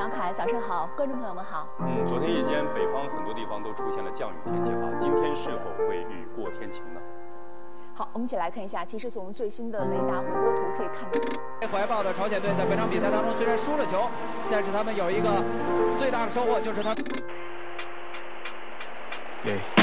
杨凯，早上好，观众朋友们好。 昨天夜间北方很多地方都出现了降雨天气哈，今天是否会雨过天晴呢？ 好，我们一起来看一下，其实从最新的雷达回波图可以看到， 怀抱的朝鲜队在本场比赛当中虽然输了球，但是他们有一个最大的收获，就是他。